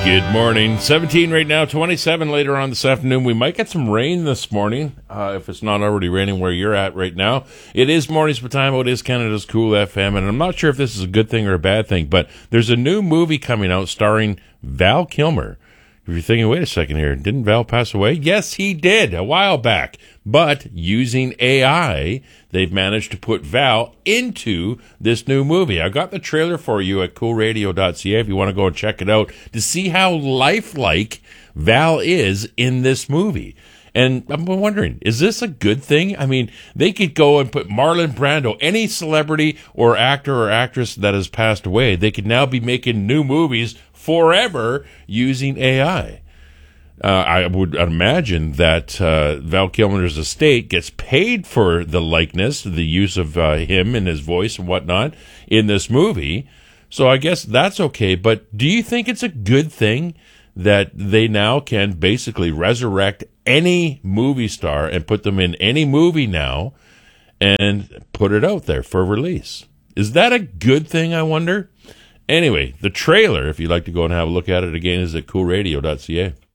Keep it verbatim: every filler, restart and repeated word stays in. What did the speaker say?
Good morning. seventeen right now, twenty-seven later on this afternoon. We might get some rain this morning, uh, if it's not already raining where you're at right now. It is Mornings with Time. It is Canada's Cool F M, and I'm not sure if this is a good thing or a bad thing, but there's a new movie coming out starring Val Kilmer. If you're thinking, wait a second here, didn't Val pass away? Yes, he did a while back. But using A I, they've managed to put Val into this new movie. I got the trailer for you at cool radio dot c a if you want to go and check it out to see how lifelike Val is in this movie. And I'm wondering, is this a good thing? I mean, they could go and put Marlon Brando, any celebrity or actor or actress that has passed away, they could now be making new movies forever using A I. Uh, I would imagine that uh, Val Kilmer's estate gets paid for the likeness, the use of uh, him and his voice and whatnot in this movie. So I guess that's okay. But do you think it's a good thing that they now can basically resurrect any movie star and put them in any movie now and put it out there for release? Is that a good thing, I wonder? Anyway, the trailer, if you'd like to go and have a look at it again, is at cool radio dot c a.